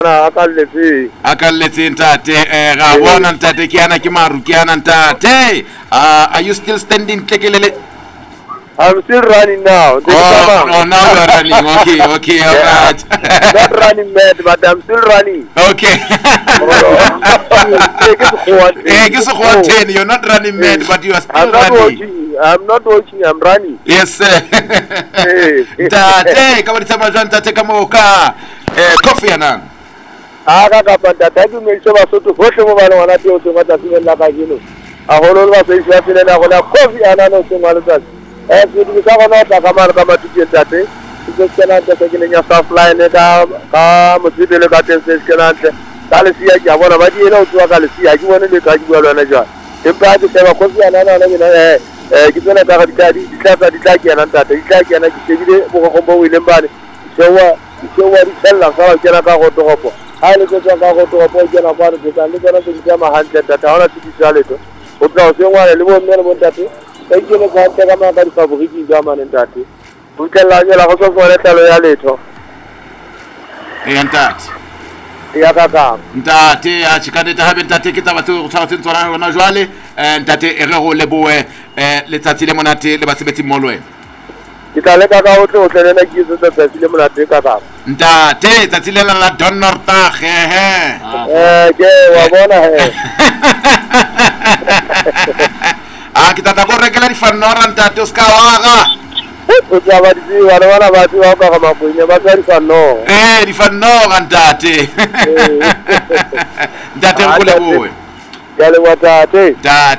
Akalletse ntate ga bona ntate ke ana ke maru ke ana ntate. Are you still standing Tlekelele? I'm still running now. Oh, now you're running. Okay, all right. Not running mad, but I'm still running. Okay. You're not running mad, but you are still running. I'm not watching, I'm running. Yes, sir. Tate, kama nisema jana tate kama uka coffee ana. Kapata, thank you make sure basoto hohle mo bana wana teo tso ngata tsela ka gino. A holo ba se isa tsela na gona coffee ana no se ngalo tsa. Se di ka gona ta ka mara ka matutse tate. Se tsena ta ke lenya supply ne ka motsibele ka tense ke ntle. Ka le sia ke bona ba di ela o tswa ka le sia ke bona le ka di bua lwana jwa. Empa ke tseba coffee ana na ke tsena ta ga di tla ke ana tate. Di tla ke ana ke tsebile bo go go ile mbane. Sewa di tsela ka ke na ka go togopo. Ha le go tswa ka go togopo ke na ba re ke le tsena se di ma hantle tate. Ha ona se di tsale to. O tla o se ngwana le bo mme le bo tate. Ke le ka ka ma ka di favorite ja mane tate. O tla la go so fole tlalo ya letho. Ntate. Ya ka. Ntate a tshikadeta ha ntate ke taba tso tshwara tsona rona jwale ntate e re go leboe letsatsi le monate le basebetsi mmolwe. Ke tla le ka o tle le ke se tsa le monate ka. Ntate tsatsi le la Donnerdag ke wa bona he. Ke tata go rekela di fanora ntate o ska waga. O tla ba di wana ba tsi wa ka mapunya ba tsa di fanora. Di fanora ntate. Ntate go leboe. Ya le wa tate.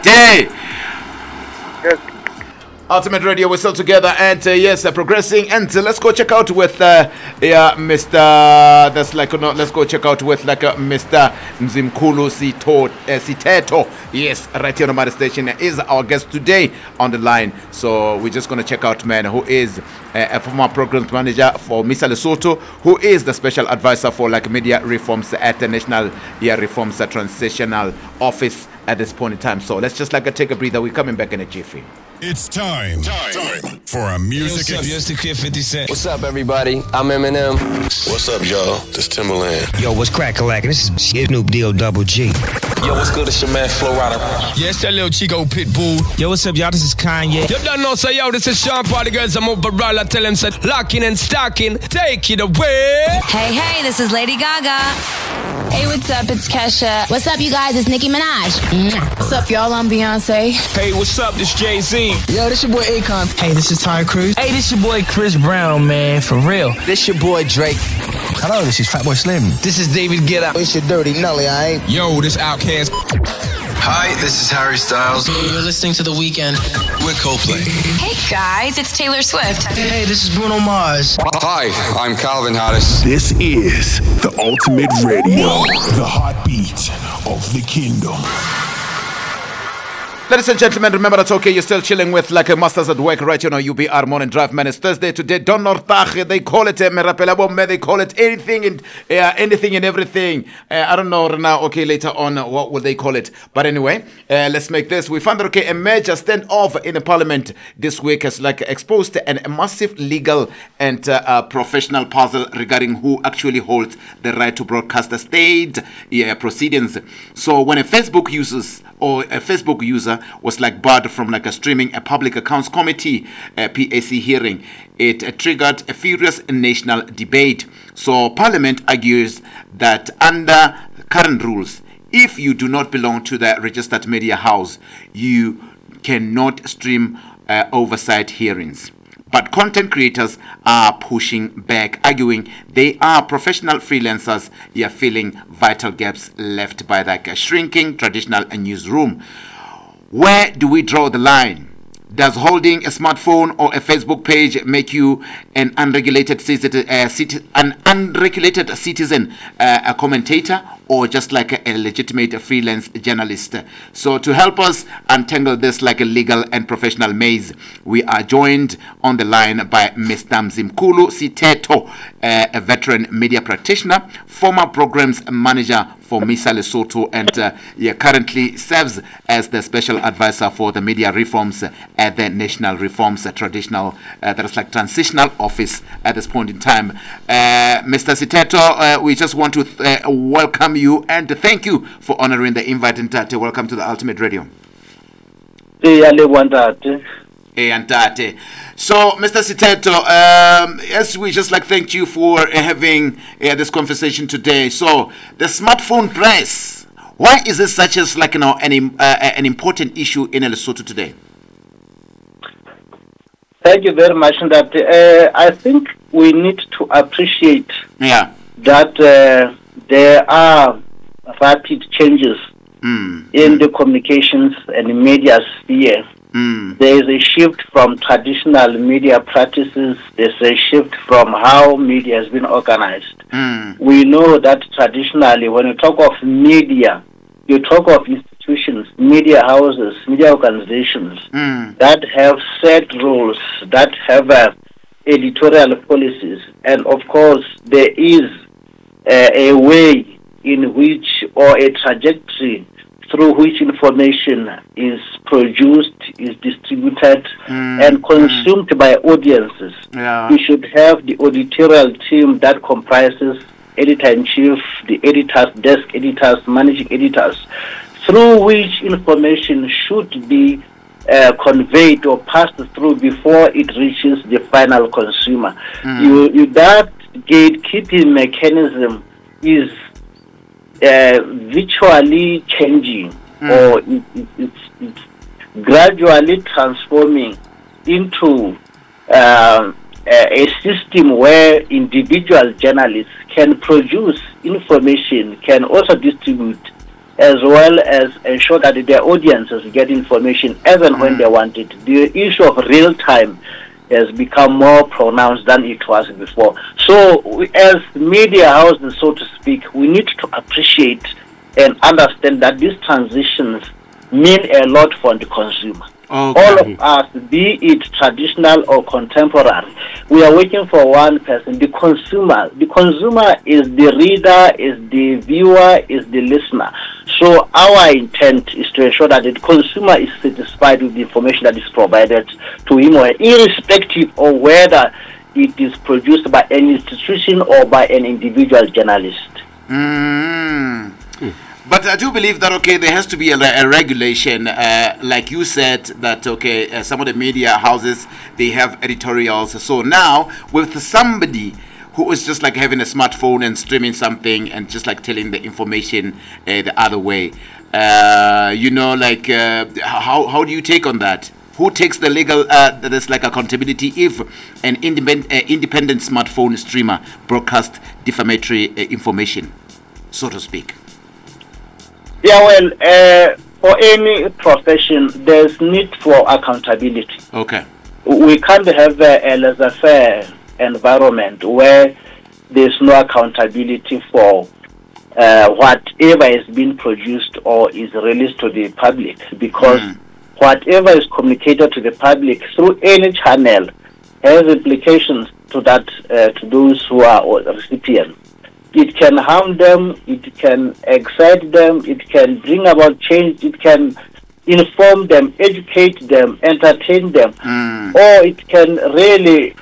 Ultimate Radio, we're still together and yes, progressing. And let's go check out with Mr. That's like no. Let's go check out with Mr. Mzimkhulu Siteto. Yes, right here on my station is our guest today on the line. So we're just gonna check out man who is a former program manager for MISA Lesotho, who is the special advisor for media reforms at the National Reforms Transitional Office at this point in time. So let's just take a breather. We're coming back in a jiffy. It's time for a music. What's up, yo, it's the Kid 50 Cent. What's up, everybody? I'm Eminem. What's up, y'all? This Timberland. Yo, what's crack-a-lack? This is Snoop Deal Double G. Yo, what's good? It's your man, Flo Rida. Yeah, it's that little Chico Pitbull. Yo, what's up, y'all? This is Kanye. You don't know, say, yo, this is Sean Party Girls. I'm overall. I tell him, say, locking and stocking. Take it away. Hey, this is Lady Gaga. Hey, what's up? It's Kesha. What's up, you guys? It's Nicki Minaj. What's up, y'all? I'm Beyonce. Hey, what's up? This Jay-Z. Yo, this your boy Akon. Hey, this is Ty Cruz. Hey, this your boy Chris Brown, man. For real. This your boy Drake. Hello, this is Fatboy Slim. This is David Guetta. It's your Dirty Nelly, alright? Yo, this Outkast. Hi, this is Harry Styles. You're listening to The Weeknd. We're Coldplay. Hey guys, it's Taylor Swift. Hey, this is Bruno Mars. Hi, I'm Calvin Harris. This is the Ultimate Radio, the heartbeat of the kingdom. Ladies and gentlemen, remember that's okay. You're still chilling with Masters at Work right here on UBR Morning Drive, man. It's Thursday today. Donnerdag, they call it they call it anything and anything and everything. I don't know now. Okay, later on, what will they call it? But anyway, let's make this. We found that a major standoff in the Parliament this week has exposed a massive legal and professional puzzle regarding who actually holds the right to broadcast the state proceedings. So when a Facebook user was barred from streaming a public accounts committee PAC hearing, it triggered a furious national debate. So Parliament argues that under current rules, if you do not belong to the registered media house, you cannot stream oversight hearings. But content creators are pushing back, arguing they are professional freelancers filling vital gaps left by a shrinking traditional newsroom. Where do we draw the line? Does holding a smartphone or a Facebook page make you an unregulated citizen, a commentator, or just like a legitimate freelance journalist. So to help us untangle this like a legal and professional maze, we are joined on the line by Mr. Mzimkhulu Siteto, a veteran media practitioner, former programs manager for MISA Lesotho, and he currently serves as the special advisor for the media reforms at the National Reforms Transitional Office at this point in time. Mr. Siteto, we just want to welcome you and thank you for honoring the invite and welcome to the Ultimate Radio. So, Mr. Siteto, yes, we just thank you for having this conversation today. So, the smartphone press, why is this such as an important issue in Lesotho today? Thank you very much. That I think we need to appreciate that there are rapid changes in the communications and media sphere. There is a shift from traditional media practices. There's a shift from how media has been organized. We know that traditionally, when you talk of media, you talk of institutions, media houses, media organizations that have set rules, that have editorial policies, and of course, there is a way in which, or a trajectory through which information is produced, is distributed, and consumed by audiences. We should have the editorial team that comprises editor-in-chief, the editors, desk editors, managing editors, through which information should be conveyed or passed through before it reaches the final consumer. That gatekeeping mechanism is virtually changing, or it's gradually transforming into a system where individual journalists can produce information, can also distribute, as well as ensure that their audiences get information as and when they want it. The issue of real time has become more pronounced than it was before. So as media houses, so to speak, we need to appreciate and understand that these transitions mean a lot for the consumer. All of us, be it traditional or contemporary, we are waiting for one person, the consumer. The consumer is the reader, is the viewer, is the listener. So our intent is to ensure that the consumer is satisfied with the information that is provided to him or her, irrespective of whether it is produced by an institution or by an individual journalist. But I do believe that, there has to be a regulation, like you said, that, some of the media houses, they have editorials. So now, with somebody who is just having a smartphone and streaming something and just telling the information the other way, how do you take on that? Who takes the legal, accountability if an independent smartphone streamer broadcasts defamatory information, so to speak? Yeah, well, for any profession, there's need for accountability. We can't have a laissez-faire environment where there's no accountability for whatever is being produced or is released to the public, because whatever is communicated to the public through any channel has implications to that to those who are recipients. It can harm them, it can excite them, it can bring about change, it can inform them, educate them, entertain them, or it can really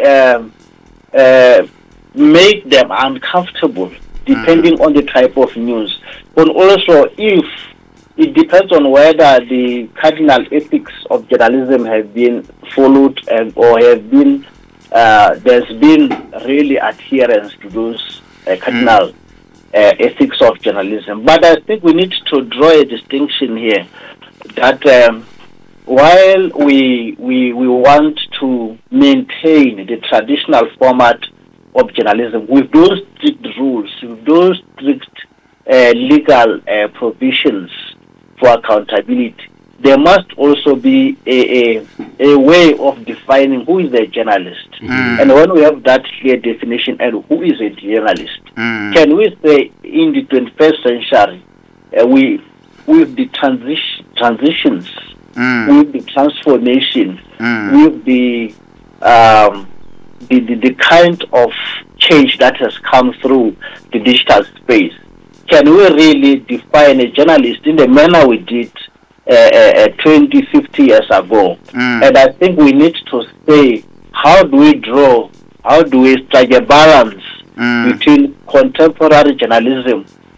make them uncomfortable, depending on the type of news. But also, if it depends on whether the cardinal ethics of journalism have been followed or have been, there's been really adherence to those cardinal ethics of journalism. But I think we need to draw a distinction here that while we want to maintain the traditional format of journalism with those strict rules, with those strict legal provisions for accountability, there must also be a way of defining who is a journalist. And when we have that clear definition and who is a journalist, can we say in the 21st century, with the transitions, with the transformation, with the kind of change that has come through the digital space, can we really define a journalist in the manner we did 20, 50 years ago? And I think we need to say, how do we strike a balance between contemporary journalism